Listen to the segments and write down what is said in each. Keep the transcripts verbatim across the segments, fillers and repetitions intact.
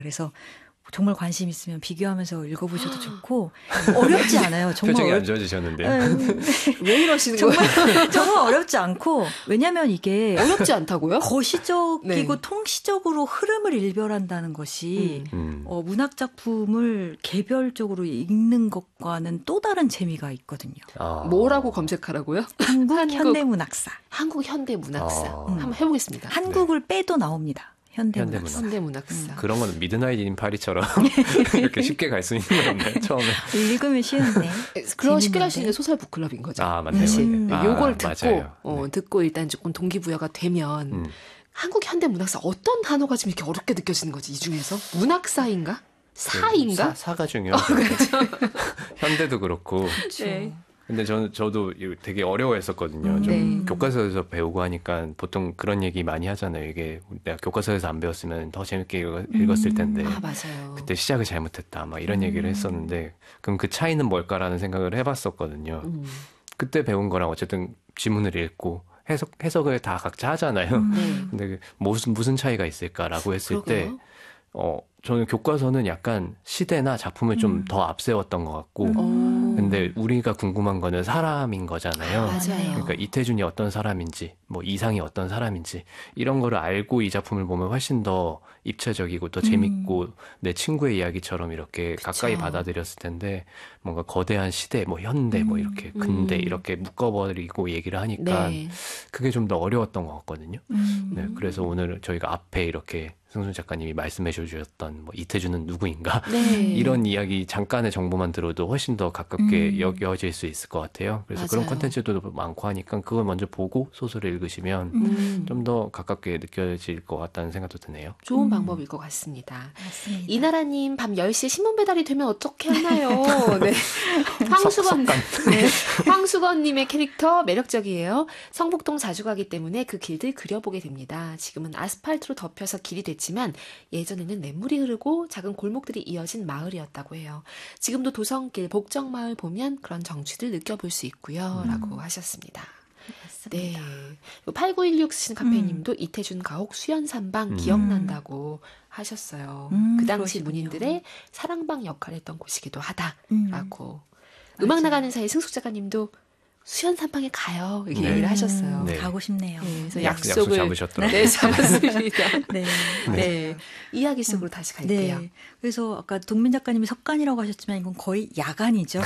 그래서 정말 관심 있으면 비교하면서 읽어보셔도 좋고 어렵지 않아요. 정말 표정이 어렵... 안 좋아지셨는데요. 왜 이러시는 정말, 거예요? 정말 어렵지 않고 왜냐하면 이게 어렵지 않다고요? 거시적이고 네. 통시적으로 흐름을 일별한다는 것이 음. 음. 어, 문학 작품을 개별적으로 읽는 것과는 또 다른 재미가 있거든요. 아. 뭐라고 검색하라고요? 한국, 한국 현대문학사. 한국 현대문학사. 아. 한번 해보겠습니다. 한국을 빼도 나옵니다. 현대문학사. 현대문학사. 그런 건 미드나잇 인 파리처럼 이렇게 쉽게 갈 수 있는 건데 처음에. 읽으면 쉬운데. 그런 쉽게 갈 수 있는 소설 북클럽인 거죠. 아, 맞네요. 사실. 맞네요. 아, 요걸 듣고 맞아요. 어, 네. 듣고 일단 조금 동기부여가 되면 음. 한국 현대문학사 어떤 단어가 지금 이렇게 어렵게 느껴지는 거지 이 중에서? 문학사인가? 사인가? 사, 사가 중요하죠. 현대도 그렇고. 네. 근데 저는 저도 이거 되게 어려워했었거든요. 음. 좀 네. 교과서에서 배우고 하니까 보통 그런 얘기 많이 하잖아요. 이게 내가 교과서에서 안 배웠으면 더 재밌게 읽, 읽었을 텐데 아 맞아요. 그때 시작을 잘못했다. 막 이런 음. 얘기를 했었는데 그럼 그 차이는 뭘까라는 생각을 해봤었거든요. 음. 그때 배운 거랑 어쨌든 지문을 읽고 해석 해석을 다 각자 하잖아요. 음. 네. 근데 무슨 무슨 차이가 있을까라고 했을 때 그러게요. 어 저는 교과서는 약간 시대나 작품을 좀 더 음. 앞세웠던 것 같고 음. 근데 우리가 궁금한 거는 사람인 거잖아요. 맞아요. 그러니까 이태준이 어떤 사람인지, 뭐 이상이 어떤 사람인지 이런 거를 알고 이 작품을 보면 훨씬 더 입체적이고 더 재밌고 음. 내 친구의 이야기처럼 이렇게 그쵸. 가까이 받아들였을 텐데 뭔가 거대한 시대, 뭐 현대, 뭐 음. 이렇게 근대 음. 이렇게 묶어버리고 얘기를 하니까 네. 그게 좀 더 어려웠던 것 같거든요. 음. 네, 그래서 오늘 저희가 앞에 이렇게 승순 작가님이 말씀해 주셨던 뭐 이태준은 누구인가 네. 이런 이야기 잠깐의 정보만 들어도 훨씬 더 가깝게 음. 여겨질 수 있을 것 같아요. 그래서 맞아요. 그런 콘텐츠도 많고 하니까 그걸 먼저 보고 소설을 읽으시면 음. 좀 더 가깝게 느껴질 것 같다는 생각도 드네요. 좋은 음. 방법일 것 같습니다. 맞습니다. 이나라님 밤 열 시에 신문 배달이 되면 어떻게 하나요? 네. 황수건, 석- 네. 황수건님의 캐릭터 매력적이에요. 성북동 자주 가기 때문에 그 길들 그려보게 됩니다. 지금은 아스팔트로 덮여서 길이 됐지만 예전에는 냇물이 흐르고 작은 골목들이 이어진 마을이었다고 해요. 지금도 도성길, 복정마을 보면 그런 정취들 느껴볼 수 있고요. 음. 라고 하셨습니다. 네. 맞습니다. 팔구일육 쓰신 카페님도 음. 이태준 가옥 수연산방 음. 기억난다고 하셨어요. 음, 그 당시 그러시군요. 문인들의 사랑방 역할을 했던 곳이기도 음. 하다라고. 음. 음악 맞아요. 나가는 사이 승숙 작가님도 수연산방에 가요. 이렇게 네. 얘기를 하셨어요. 네. 가고 싶네요. 네, 그래서 약- 약속을 약속 잡으셨더라고요. 네, 잡았습니다. 네. 네. 이야기 속으로 다시 갈게요. 네. 그래서 아까 동민 작가님이 석간이라고 하셨지만 이건 거의 야간이죠.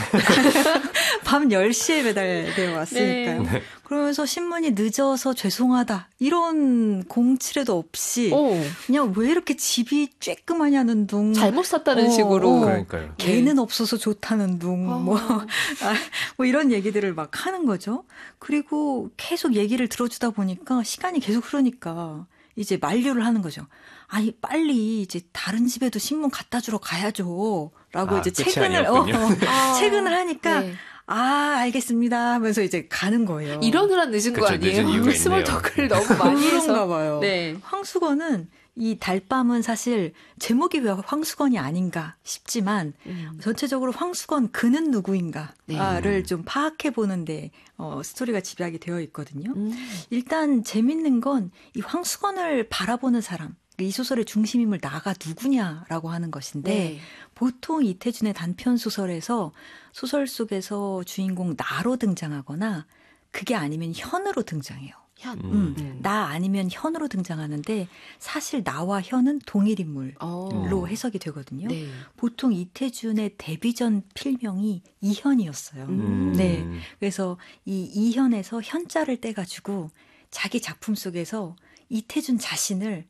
밤 열 시에 배달되어 왔으니까요. 네. 그러면서 신문이 늦어서 죄송하다. 이런 공칠에도 없이 오, 그냥 왜 이렇게 집이 쬐끄마냐는 둥. 잘못 샀다는 어, 식으로. 어. 그러니까요. 개는 없어서 좋다는 둥. 어. 뭐, 아, 뭐 이런 얘기들을 막 하는 거죠. 그리고 계속 얘기를 들어주다 보니까 시간이 계속 흐르니까 이제 만류를 하는 거죠. 아니 빨리 이제 다른 집에도 신문 갖다 주러 가야죠. 라고 아, 이제 끝이 퇴근을 어, 아니었군요. 아, 퇴근을 하니까 네. 아 알겠습니다 하면서 이제 가는 거예요. 이러느라 늦은 거 그쵸, 아니에요? 늦은 이유가 스몰 있네요. 토크를 너무 많이 해서. 그런가 봐요. 네. 황수건은 이 달밤은 사실 제목이 왜 황수건이 아닌가 싶지만 음. 전체적으로 황수건 그는 누구인가를 네. 좀 파악해 보는데 어, 스토리가 집약이 되어 있거든요. 음. 일단 재밌는 건 이 황수건을 바라보는 사람, 이 소설의 중심인물 나가 누구냐라고 하는 것인데 네. 보통 이태준의 단편 소설에서 소설 속에서 주인공 나로 등장하거나 그게 아니면 현으로 등장해요. 현. 음, 음. 나 아니면 현으로 등장하는데 사실 나와 현은 동일 인물로 어. 해석이 되거든요. 네. 보통 이태준의 데뷔전 필명이 이현이었어요. 음. 네. 그래서 이 이현에서 현자를 떼가지고 자기 작품 속에서 이태준 자신을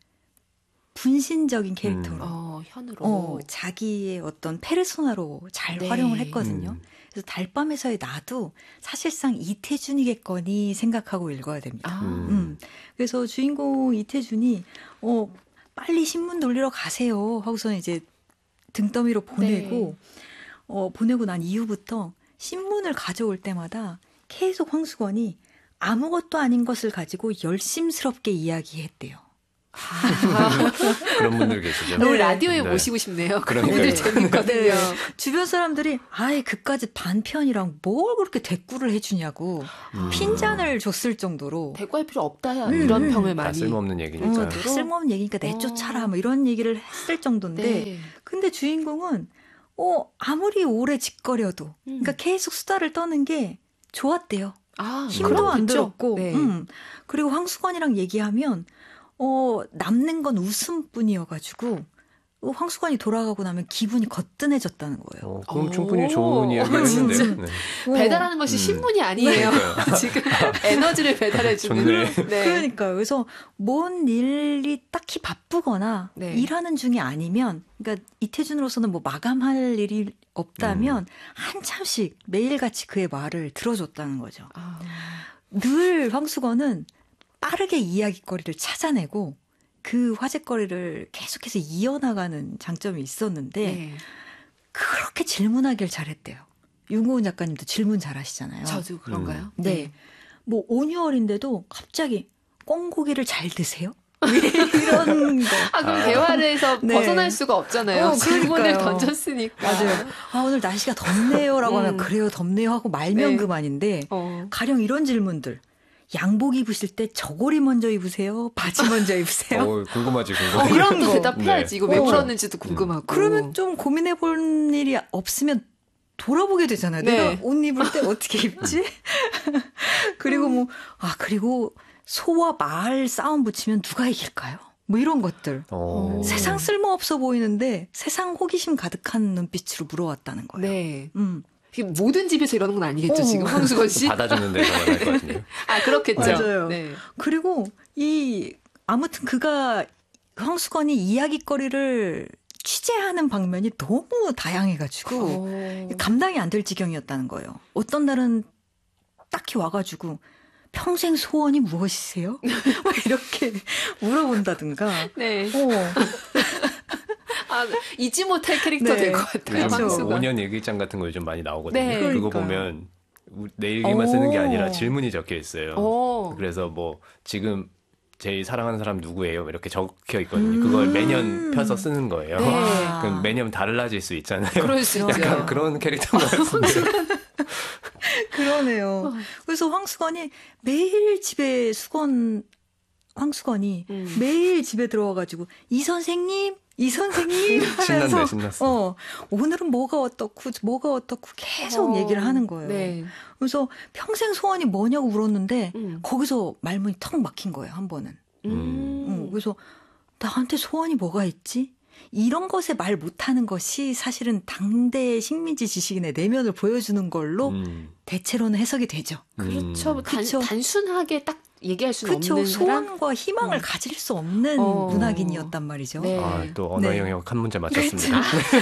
분신적인 캐릭터로 어, 현으로. 어, 자기의 어떤 페르소나로 잘 네. 활용을 했거든요. 음. 그래서 달밤에서의 나도 사실상 이태준이겠거니 생각하고 읽어야 됩니다. 아. 음. 음. 그래서 주인공 이태준이 어, 빨리 신문 돌리러 가세요 하고서는 이제 등더미로 보내고 네. 어, 보내고 난 이후부터 신문을 가져올 때마다 계속 황수건이 아무것도 아닌 것을 가지고 열심스럽게 이야기했대요. 아, 그런 분들 계시죠. 오늘 네. 라디오에 네. 모시고 싶네요. 그러니까요. 그분들 재밌거든요. 네. 주변 사람들이 아예 그까지 반편이랑 뭘 그렇게 대꾸를 해주냐고 음. 핀잔을 줬을 정도로 대꾸할 필요 없다 음, 이런 음. 평을 다 많이. 쓸모없는 어, 얘기니까. 다 쓸모없는 얘기니까 내쫓아라 어. 뭐 이런 얘기를 했을 정도인데 네. 근데 주인공은 어 아무리 오래 짓거려도 음. 그러니까 계속 수다를 떠는 게 좋았대요. 아, 힘도 안 그렇겠죠. 들었고 네. 음. 그리고 황수건이랑 얘기하면 어 남는 건 웃음뿐이어가지고 어, 황수건이 돌아가고 나면 기분이 거뜬해졌다는 거예요. 어, 그럼 오. 충분히 좋은 이야기를 어, 했는데요. 진짜. 네. 어. 배달하는 것이 음. 신문이 아니에요. 지금 에너지를 배달해주는. 좋네. 네. 그러니까요. 그래서 뭔 일이 딱히 바쁘거나 네. 일하는 중이 아니면, 그러니까 이태준으로서는 뭐 마감할 일이 없다면 음. 한참씩 매일같이 그의 말을 들어줬다는 거죠. 아, 늘 황수건은 빠르게 이야기거리를 찾아내고 그 화제거리를 계속해서 이어나가는 장점이 있었는데 네. 그렇게 질문하길 잘했대요. 윤고은 작가님도 질문 잘하시잖아요. 저도 그런가요? 네. 뭐 온유월인데도 갑자기 꽁고기를 잘 드세요? 이런 거. 아, 그럼 아. 대화에서 네. 벗어날 수가 없잖아요. 어, 질문을 그러니까요. 던졌으니까. 맞아요. 아, 오늘 날씨가 덥네요라고 하면 음. 그래요, 덥네요 하고 말면 네. 그만인데 어. 가령 이런 질문들. 양복 입으실 때 저고리 먼저 입으세요? 바지 먼저 입으세요? 어, 궁금하지, 어, 궁금해. 이런 이런 거 거. 대답해야지. 이거 왜 어. 그러는지도 궁금하고. 그러면 좀 고민해 볼 일이 없으면 돌아보게 되잖아요. 네. 내가 옷 입을 때 어떻게 입지? 그리고 뭐, 아, 그리고 소와 말 싸움 붙이면 누가 이길까요? 뭐 이런 것들. 어. 세상 쓸모없어 보이는데 세상 호기심 가득한 눈빛으로 물어왔다는 거예요. 네. 음. 이게 모든 집에서 이러는 건 아니겠죠, 어. 지금 황수건 씨? 받아주는 데서만 할 것 같은데요. 아, 그렇겠죠. 맞아요. 네. 그리고 이 아무튼 그가 황수건이 이야기거리를 취재하는 방면이 너무 다양해가지고 어. 감당이 안 될 지경이었다는 거예요. 어떤 날은 딱히 와가지고 평생 소원이 무엇이세요? 막 이렇게 물어본다든가. 네. 어, 아, 잊지 못할 캐릭터 네. 될 것 같아요, 요즘 그렇죠. 황수건. 오 년 일기장 같은 거 요즘 많이 나오거든요. 네. 그거 그러니까요. 보면 내 일기만 쓰는 게 오. 아니라 질문이 적혀 있어요. 오. 그래서 뭐 지금 제일 사랑하는 사람 누구예요? 이렇게 적혀 있거든요. 음. 그걸 매년 펴서 쓰는 거예요. 네. 와. 그럼 매년 달라질 수 있잖아요. 그럴 수 있죠. 약간 그런 캐릭터 같은데. 그러네요. 그래서 황수건이 매일 집에 수건, 황수건이 음. 매일 집에 들어와가지고 이 선생님, 이 선생님 하면서 신났네, 신났어. 어, 오늘은 뭐가 어떻고 뭐가 어떻고 계속 어. 얘기를 하는 거예요. 네. 그래서 평생 소원이 뭐냐고 물었는데 음. 거기서 말문이 턱 막힌 거예요, 한 번은. 음. 어, 그래서 나한테 소원이 뭐가 있지? 이런 것에 말 못하는 것이 사실은 당대의 식민지 지식인의 내면을 보여주는 걸로 음. 대체로는 해석이 되죠. 그렇죠. 음. 단, 그쵸. 단순하게 딱 얘기할 수는 그렇죠. 없는 사람. 소원과 희망을 음. 가질 수 없는 어. 문학인이었단 말이죠. 네. 아, 또 언어 네. 영역 한 문제 맞췄습니다.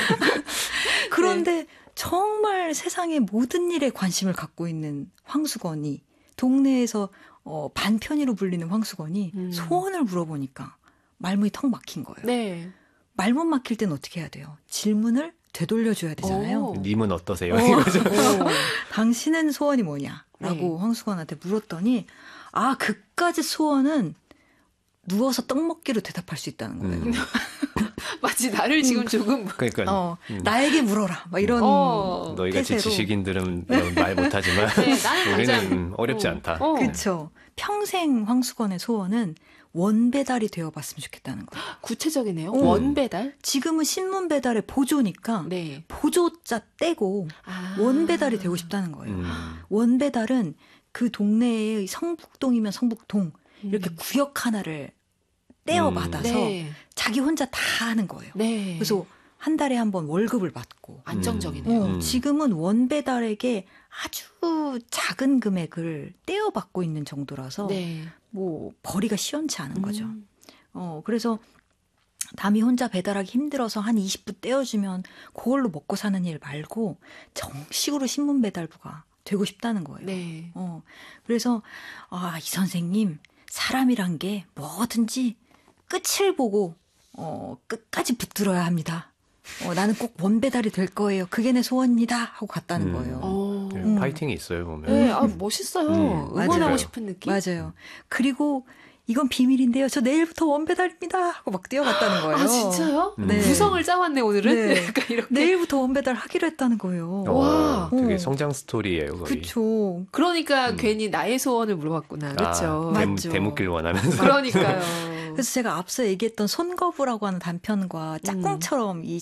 그런데 정말 세상의 모든 일에 관심을 갖고 있는 황수건이 동네에서 어, 반편이로 불리는 황수건이 음. 소원을 물어보니까 말문이 턱 막힌 거예요. 네. 말문 막힐 땐 어떻게 해야 돼요? 질문을 되돌려줘야 되잖아요. 오. 님은 어떠세요? 어. 이거죠. 오. 당신은 소원이 뭐냐라고 네. 황수건한테 물었더니 아 그까지 소원은 누워서 떡 먹기로 대답할 수 있다는 거예요. 음. 마치 나를 지금 조금 그러니까 어, 음. 나에게 물어라. 막 이런 어. 너희 같이 태세로. 지식인들은 말 못하지만 네, 나는 우리는 가장- 음, 어렵지 어. 않다. 어. 그렇죠. 평생 황수건의 소원은 원배달이 되어봤으면 좋겠다는 거예요. 구체적이네요. 어. 원배달. 지금은 신문 배달의 보조니까 네. 보조자 떼고 아. 원배달이 되고 싶다는 거예요. 음. 원배달은 그 동네의 성북동이면 성북동 이렇게 음. 구역 하나를 떼어 받아서 네. 자기 혼자 다 하는 거예요. 네. 그래서 한 달에 한 번 월급을 받고 안정적이네요. 어, 음. 지금은 원배달에게 아주 작은 금액을 떼어 받고 있는 정도라서 네. 뭐 벌이가 시원치 않은 거죠. 음. 어, 그래서 남이 혼자 배달하기 힘들어서 한 이십 부 떼어주면 그걸로 먹고 사는 일 말고 정식으로 신문 배달부가 되고 싶다는 거예요. 네. 어, 그래서 아, 이 선생님 사람이란 게 뭐든지 끝을 보고 어, 끝까지 붙들어야 합니다. 어, 나는 꼭 원배달이 될 거예요. 그게 내 소원입니다. 하고 갔다는 음. 거예요. 어. 네, 파이팅이 있어요 보면. 네, 아, 멋있어요. 음, 응원하고 맞아요. 싶은 느낌. 맞아요. 그리고 이건 비밀인데요. 저 내일부터 원배달입니다. 하고 막 뛰어갔다는 거예요. 아, 진짜요? 음. 네. 구성을 짜왔네, 오늘은. 네. 약간 이렇게. 내일부터 원배달 하기로 했다는 거예요. 어, 와. 되게 어. 성장 스토리예요, 거의. 그쵸. 그러니까 음. 괜히 나의 소원을 물어봤구나. 그렇죠. 아, 대, 맞죠. 대묻길 원하면서. 그러니까요. 그래서 제가 앞서 얘기했던 손거부라고 하는 단편과 짝꿍처럼 이